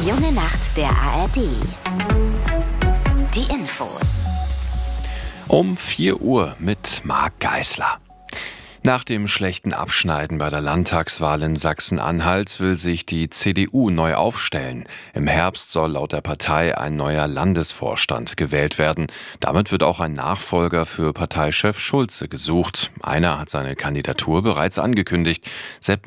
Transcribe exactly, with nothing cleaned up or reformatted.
Junge Nacht der A R D. Die Infos. Um vier Uhr mit Marc Geisler. Nach dem schlechten Abschneiden bei der Landtagswahl in Sachsen-Anhalt will sich die C D U neu aufstellen. Im Herbst soll laut der Partei ein neuer Landesvorstand gewählt werden. Damit wird auch ein Nachfolger für Parteichef Schulze gesucht. Einer hat seine Kandidatur bereits angekündigt. Sepp